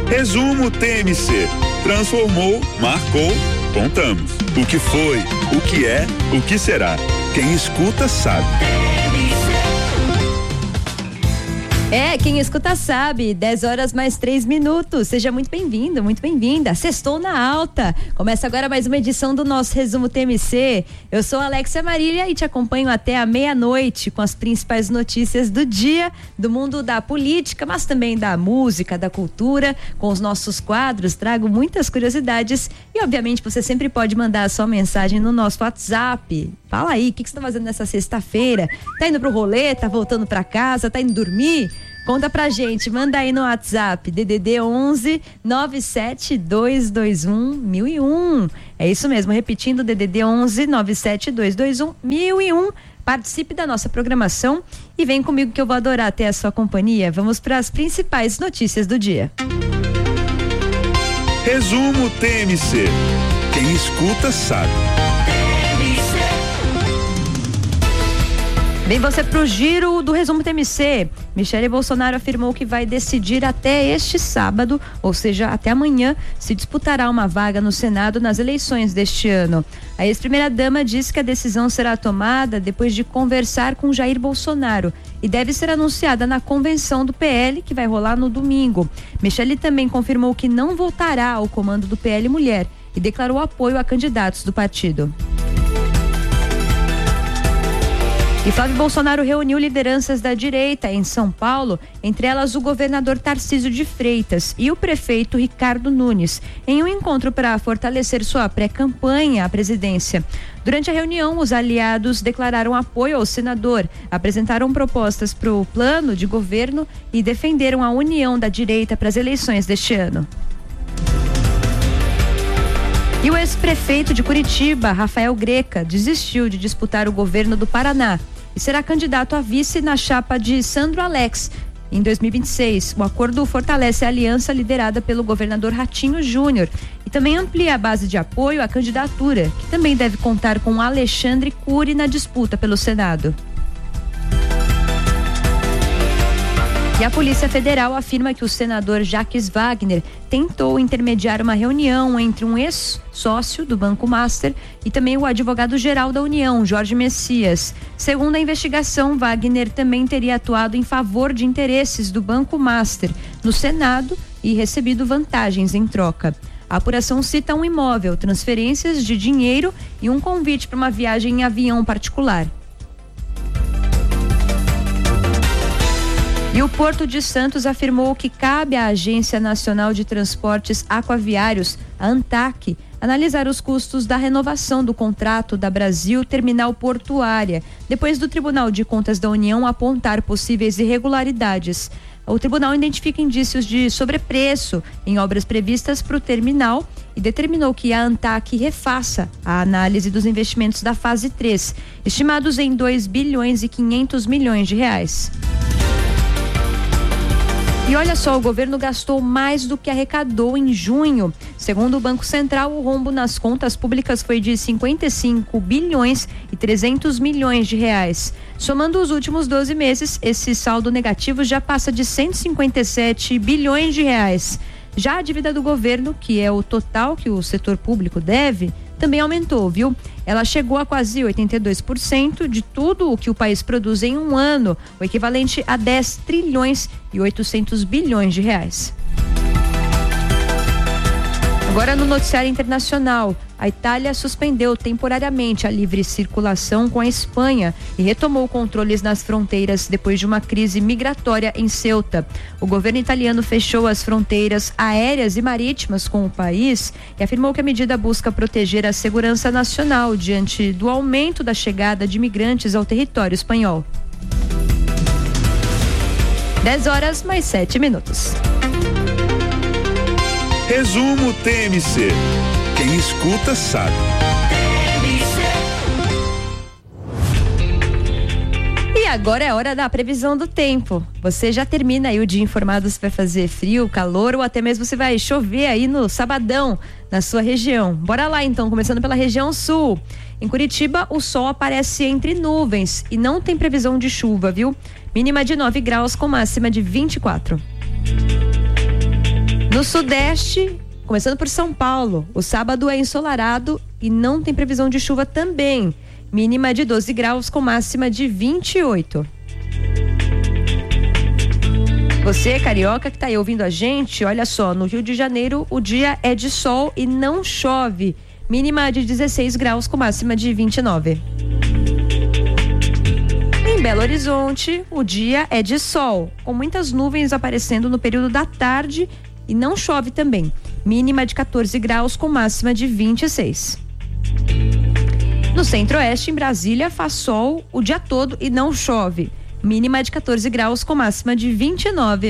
Resumo TMC. Transformou, marcou, contamos. O que foi, o que é, o que será. Quem escuta sabe. Quem escuta sabe, 10h mais 3 minutos. Seja muito bem-vindo, muito bem-vinda. Sextou na alta. Começa agora mais uma edição do nosso Resumo TMC. Eu sou Alexia Marília e te acompanho até a meia-noite com as principais notícias do dia, do mundo da política, mas também da música, da cultura. Com os nossos quadros, trago muitas curiosidades e, obviamente, você sempre pode mandar a sua mensagem no nosso WhatsApp. Fala aí, o que você tá fazendo nessa sexta-feira? Tá indo pro rolê? Tá voltando pra casa? Tá indo dormir? Conta pra gente, manda aí no WhatsApp, DDD 11 97221 1001. É isso mesmo, repetindo, DDD 11 97221 1001. Participe da nossa programação e vem comigo que eu vou adorar ter a sua companhia. Vamos para as principais notícias do dia. Resumo TMC. Quem escuta sabe. Vem você pro giro do Resumo TMC. Michele Bolsonaro afirmou que vai decidir até este sábado, ou seja, até amanhã, se disputará uma vaga no Senado nas eleições deste ano. A ex-primeira-dama disse que a decisão será tomada depois de conversar com Jair Bolsonaro e deve ser anunciada na convenção do PL, que vai rolar no domingo. Michele também confirmou que não voltará ao comando do PL Mulher e declarou apoio a candidatos do partido. E Flávio Bolsonaro reuniu lideranças da direita em São Paulo, entre elas o governador Tarcísio de Freitas e o prefeito Ricardo Nunes, em um encontro para fortalecer sua pré-campanha à presidência. Durante a reunião, os aliados declararam apoio ao senador, apresentaram propostas para o plano de governo e defenderam a união da direita para as eleições deste ano. E o ex-prefeito de Curitiba, Rafael Greca, desistiu de disputar o governo do Paraná e será candidato a vice na chapa de Sandro Alex em 2026. O acordo fortalece a aliança liderada pelo governador Ratinho Júnior e também amplia a base de apoio à candidatura, que também deve contar com Alexandre Cury na disputa pelo Senado. E a Polícia Federal afirma que o senador Jacques Wagner tentou intermediar uma reunião entre um ex-sócio do Banco Master e também o advogado-geral da União, Jorge Messias. Segundo a investigação, Wagner também teria atuado em favor de interesses do Banco Master no Senado e recebido vantagens em troca. A apuração cita um imóvel, transferências de dinheiro e um convite para uma viagem em avião particular. E o Porto de Santos afirmou que cabe à Agência Nacional de Transportes Aquaviários, a ANTAQ, analisar os custos da renovação do contrato da Brasil Terminal Portuária, depois do Tribunal de Contas da União apontar possíveis irregularidades. O tribunal identifica indícios de sobrepreço em obras previstas para o terminal e determinou que a ANTAQ refaça a análise dos investimentos da fase 3, estimados em 2 bilhões e 500 milhões de reais. E olha só, o governo gastou mais do que arrecadou em junho. Segundo o Banco Central, o rombo nas contas públicas foi de 55 bilhões e 300 milhões de reais. Somando os últimos 12 meses, esse saldo negativo já passa de 157 bilhões de reais. Já a dívida do governo, que é o total que o setor público deve, também aumentou, viu? Ela chegou a quase 82% de tudo o que o país produz em um ano, o equivalente a 10 trilhões e 800 bilhões de reais. Agora no noticiário internacional, a Itália suspendeu temporariamente a livre circulação com a Espanha e retomou controles nas fronteiras depois de uma crise migratória em Ceuta. O governo italiano fechou as fronteiras aéreas e marítimas com o país e afirmou que a medida busca proteger a segurança nacional diante do aumento da chegada de imigrantes ao território espanhol. 10h mais 7 minutos. Resumo TMC. Quem escuta sabe. E agora é hora da previsão do tempo. Você já termina aí o dia informado se vai fazer frio, calor ou até mesmo se vai chover aí no sabadão na sua região. Bora lá então, começando pela região sul. Em Curitiba, o sol aparece entre nuvens e não tem previsão de chuva, viu? Mínima de 9 graus com máxima de 24. No Sudeste, começando por São Paulo, o sábado é ensolarado e não tem previsão de chuva também. Mínima de 12 graus com máxima de 28. Você, carioca, que tá aí ouvindo a gente, olha só, no Rio de Janeiro o dia é de sol e não chove. Mínima de 16 graus com máxima de 29. Em Belo Horizonte, o dia é de sol, com muitas nuvens aparecendo no período da tarde e não chove também. Mínima de 14 graus com máxima de 26. No Centro-Oeste, em Brasília, faz sol o dia todo e não chove. Mínima de 14 graus com máxima de 29.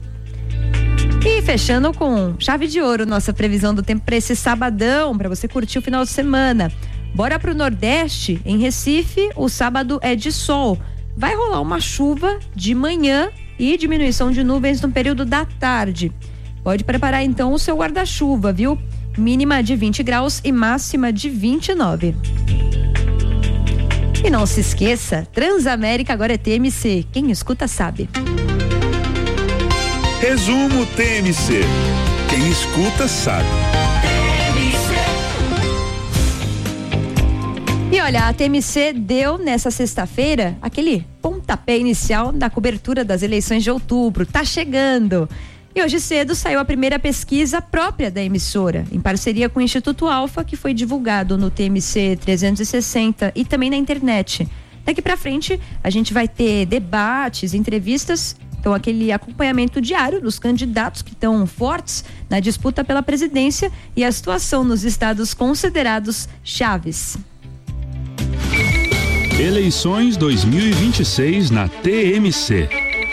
E fechando com chave de ouro nossa previsão do tempo para esse sabadão, para você curtir o final de semana. Bora pro Nordeste, em Recife, o sábado é de sol. Vai rolar uma chuva de manhã e diminuição de nuvens no período da tarde. Pode preparar então o seu guarda-chuva, viu? Mínima de 20 graus e máxima de 29. E não se esqueça, Transamérica agora é TMC. Quem escuta sabe. Resumo TMC. Quem escuta sabe. E olha, a TMC deu nessa sexta-feira aquele pontapé inicial da cobertura das eleições de outubro. Tá chegando. E hoje cedo saiu a primeira pesquisa própria da emissora, em parceria com o Instituto Alfa, que foi divulgado no TMC 360 e também na internet. Daqui pra frente, a gente vai ter debates, entrevistas, então aquele acompanhamento diário dos candidatos que estão fortes na disputa pela presidência e a situação nos estados considerados chaves. Eleições 2026 na TMC.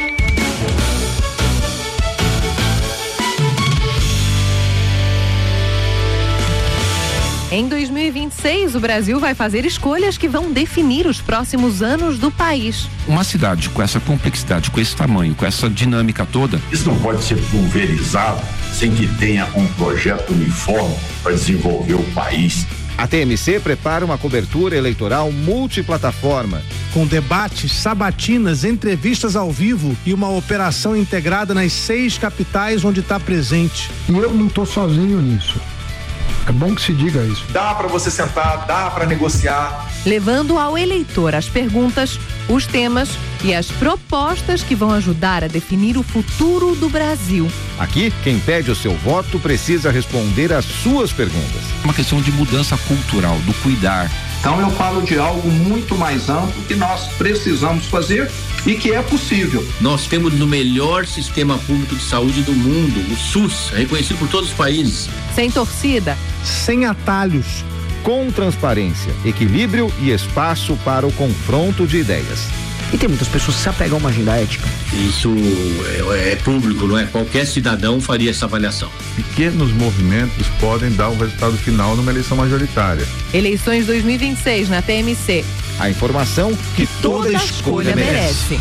Em 2026, o Brasil vai fazer escolhas que vão definir os próximos anos do país. Uma cidade com essa complexidade, com esse tamanho, com essa dinâmica toda. Isso não pode ser pulverizado sem que tenha um projeto uniforme para desenvolver o país. A TMC prepara uma cobertura eleitoral multiplataforma. Com debates, sabatinas, entrevistas ao vivo e uma operação integrada nas 6 capitais onde está presente. E eu não estou sozinho nisso. É bom que se diga isso. Dá para você sentar, dá para negociar. Levando ao eleitor as perguntas, os temas e as propostas que vão ajudar a definir o futuro do Brasil. Aqui, quem pede o seu voto precisa responder às suas perguntas. Uma questão de mudança cultural, do cuidar. Então eu falo de algo muito mais amplo que nós precisamos fazer e que é possível. Nós temos o melhor sistema público de saúde do mundo, o SUS, reconhecido por todos os países. Sem torcida, sem atalhos, com transparência, equilíbrio e espaço para o confronto de ideias. E tem muitas pessoas que se apegam a uma agenda ética. Isso é público, não é? Qualquer cidadão faria essa avaliação. Pequenos movimentos podem dar o resultado final numa eleição majoritária. Eleições 2026 na TMC. A informação que toda escolha merece.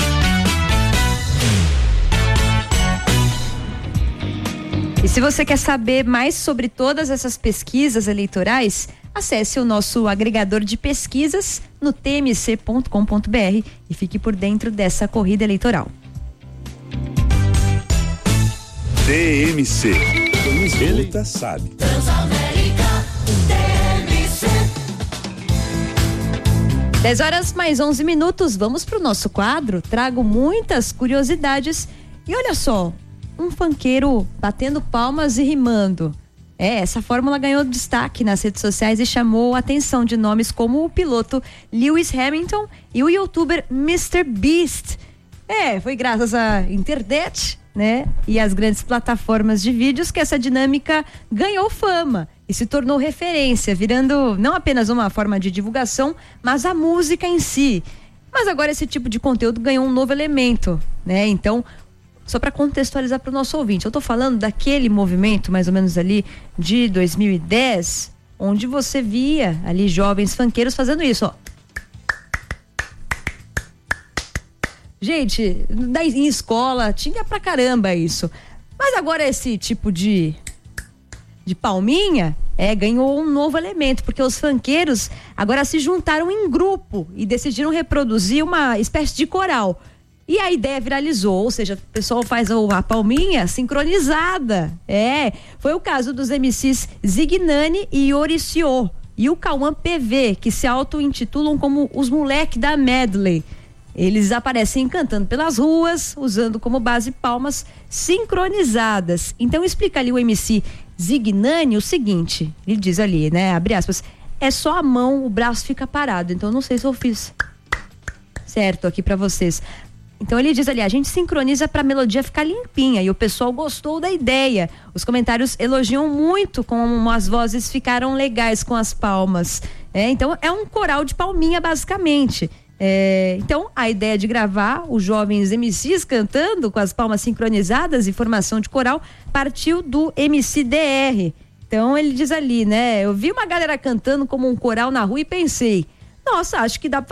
E se você quer saber mais sobre todas essas pesquisas eleitorais, acesse o nosso agregador de pesquisas no tmc.com.br e fique por dentro dessa corrida eleitoral. TMC. Quem escuta sabe. Transamérica, TMC. 10h mais 11 minutos, vamos pro nosso quadro. Trago muitas curiosidades e olha só, um funkeiro batendo palmas e rimando. Essa fórmula ganhou destaque nas redes sociais e chamou a atenção de nomes como o piloto Lewis Hamilton e o youtuber Mr. Beast. Foi graças à internet, né? E às grandes plataformas de vídeos que essa dinâmica ganhou fama e se tornou referência, virando não apenas uma forma de divulgação, mas a música em si. Mas agora esse tipo de conteúdo ganhou um novo elemento, né? Então, só para contextualizar para o nosso ouvinte, eu tô falando daquele movimento mais ou menos ali de 2010, onde você via ali jovens funkeiros fazendo isso, ó. Gente, em escola tinha pra caramba isso. Mas agora esse tipo de palminha ganhou um novo elemento, porque os funkeiros agora se juntaram em grupo e decidiram reproduzir uma espécie de coral. E a ideia viralizou, ou seja, o pessoal faz a palminha sincronizada. Foi o caso dos MCs Zignani e Oriciô e o Cauã PV, que se auto-intitulam como os moleque da medley. Eles aparecem cantando pelas ruas, usando como base palmas sincronizadas. Então explica ali o MC Zignani o seguinte, ele diz ali, né, abre aspas, é só a mão, o braço fica parado, então não sei se eu fiz certo aqui pra vocês. Então ele diz ali, a gente sincroniza pra melodia ficar limpinha e o pessoal gostou da ideia. Os comentários elogiam muito como as vozes ficaram legais com as palmas. Então é um coral de palminha basicamente. Então a ideia de gravar os jovens MCs cantando com as palmas sincronizadas e formação de coral partiu do MC DR. Então ele diz ali, né? Eu vi uma galera cantando como um coral na rua e pensei, nossa, acho que dá pra